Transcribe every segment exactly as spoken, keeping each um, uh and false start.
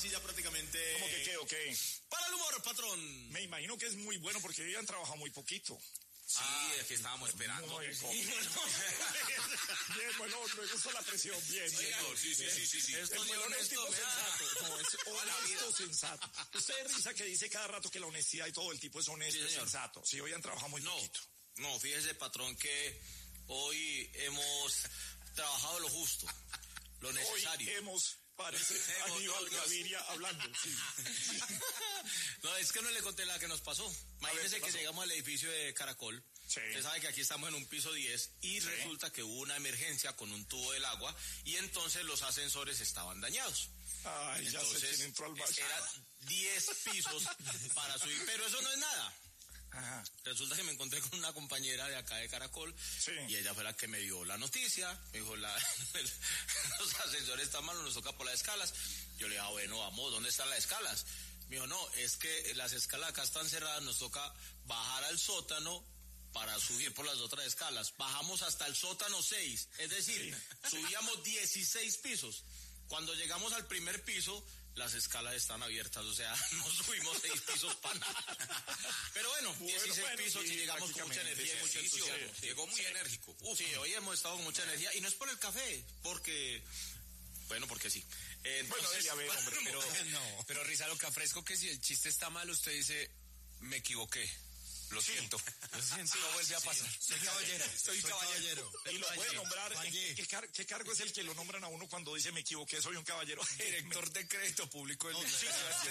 sí ya prácticamente... ¿Cómo que qué o qué? Para el humor, patrón. Me imagino que es muy bueno porque hoy han trabajado muy poquito. Sí, ah, es que estábamos esperando. Muy poco. Bien, bueno, me gusta la presión. Bien, bien. Sí, sí, sí, sí, sí. Es el melón es tipo sensato. No, es honesto, sensato. Usted de risa que dice cada rato que la honestidad y todo el tipo es honesto, sí, y sensato. Sí, hoy han trabajado muy no, poquito. No, fíjese, patrón, que hoy hemos trabajado lo justo, lo necesario. Hoy hemos... Parece Aníbal Gaviria hablando, sí. No, es que no le conté la que nos pasó. Imagínese que llegamos al edificio de Caracol. Sí. Usted sabe que aquí estamos en un piso diez y sí. Resulta que hubo una emergencia con un tubo del agua y entonces los ascensores estaban dañados. Ay, entonces, ya sé quién entró al baño. Eran diez pisos para subir, pero eso no es nada. Ajá. Resulta que me encontré con una compañera de acá de Caracol, sí. Y ella fue la que me dio la noticia, me dijo, la, los ascensores están malos, nos toca por las escalas. Yo le dije, ah, bueno, vamos, ¿dónde están las escalas? Me dijo, no, es que las escalas acá están cerradas, nos toca bajar al sótano para subir por las otras escalas. Bajamos hasta el sótano seis, es decir, sí. Subíamos dieciséis pisos. Cuando llegamos al primer piso, las escalas están abiertas, o sea, no subimos seis pisos para nada. Pero bueno, bueno dieciséis bueno, pisos sí, y llegamos con mucha energía y mucho entusiasmo. Sí, llegó muy sí. enérgico. Uf, sí, hoy hemos estado con mucha energía y no es por el café, porque... Bueno, porque sí. Entonces, bueno, ya ve, hombre, pero, no. pero Risa, lo que afresco que si el chiste está mal, usted dice, me equivoqué. Lo sí. siento. Lo siento. No vuelve a pasar. Soy caballero. Soy, soy caballero. Y lo puede nombrar. ¿En qué, car ¿Qué cargo es el que lo nombran a uno cuando dice me equivoqué, soy un caballero? Director de crédito público del no, sí,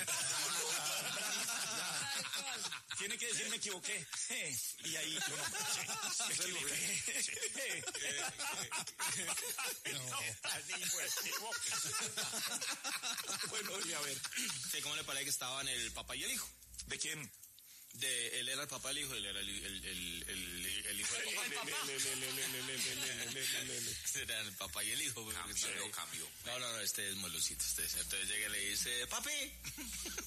tiene que decir me equivoqué. Y ahí lo nombran. Me equivoqué. No, bueno, y a ver. ¿Cómo le parece que estaban el papá y el hijo? ¿De quién? De, él era el papá, el hijo, él era el, el, el, el, el hijo del papá. Era el papá y el hijo. Cambio, cambio. No, no, no, este es molosito. Este, entonces llega y le dice, papi.